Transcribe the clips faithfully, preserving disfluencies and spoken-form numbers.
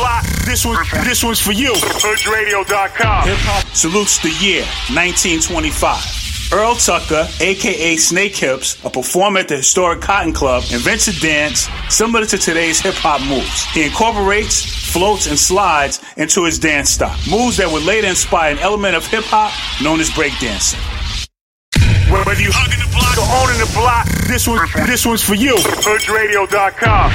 block, this one, this one's for you. Hood Radio dot com. Hip hop salutes the year nineteen twenty-five. Earl Tucker, a k a. Snake Hips, a performer at the historic Cotton Club, invents a dance similar to today's hip-hop moves. He incorporates, floats, and slides into his dance style. Moves that would later inspire an element of hip-hop known as breakdancing. Whether you hugging the block or owning the block, this one, this one's for you. Hood Radio dot com.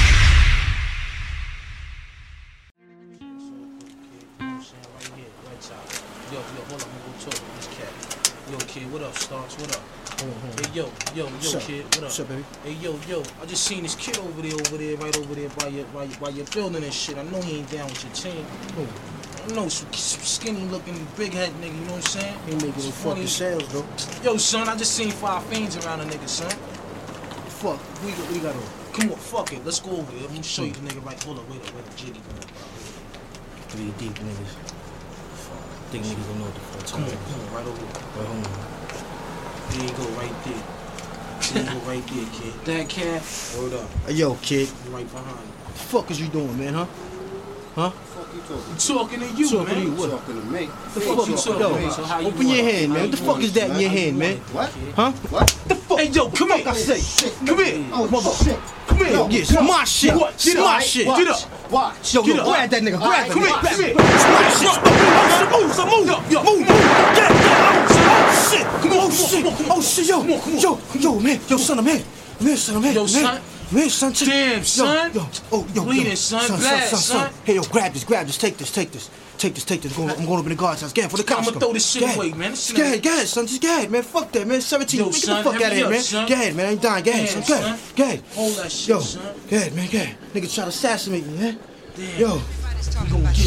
Yo, yo, hold up, I'm gonna talk to this cat. Yo, kid, what up, Starks? What up? Mm-hmm. Hey, yo, yo, yo, What's kid, what up? What's up, baby? Hey, yo, yo, I just seen this kid over there, over there, right over there by your, by your, by your building and shit. I know he ain't down with your team. Who? I know some, some skinny-looking, big-head nigga. You know what I'm saying? He making some fucking sales, though. Yo, son, I just seen five fiends around a nigga, son. Fuck, we got, we got on. Come on, fuck it, let's go over there. I'm gonna show you the nigga right. Hold up, wait up, wait up, jiggy. Three deep niggas. Think niggas don't know what the fuck. Come on, come on, right over here. Right home. There you go, right there. There you go, right there, kid. That cat. Word up. Hey, yo, kid. Right behind you. What the fuck is you doing, man, huh? Huh? Fuck you talking? I'm talking to you, Talking man. to you, what? Talking to me. The fuck you talking Yo, about? so how you Open your want it? hand, man. How What the you fuck want is it? that in your How you hand, man? want it? What? Huh? What? The fuck? Hey, yo, come here. I say. Come here. Oh, Mother- shit. Come here. Yo, Yeah, it's my shit. What? It's Get my up. shit. Get up. Watch. Yo, Get yo, up. grab that nigga. Grab Alright, that Come here, nigga. come here. It's my shit. Move, so move. Yo, yo. Move, move. Get, get. Oh, shit. Come on, Oh, come on, shit. come on, come on. Oh, shit, yo. Come on, come on. Yo, yo, man. Yo, son, I'm here. I'm here, son. I'm here. Yo, I'm here. son. I'm here, son. Check- Damn, yo, son. Yo, oh, yo, Bleeding, yo. son. Son, Blast, son, son, son. son. Hey, yo, grab this, grab this. Take this, take this. Take this, take this. I'm going, I'm going up in the guard's house. Get it for the cops. I'ma come. throw this shit Get it. away, man. This shit Get ain't- it, get it, son. Just get it, man. Fuck that, man. seventeen. Yo, Man, get son, the fuck hit out of me here, up, man. son. Get it, man. I ain't dying. Get it, son. Damn, Get son. it. Get it. Hold that shit, Yo, son. get it, man. Get it. Nigga try to assassinate me, man. Damn. Yo. We gonna get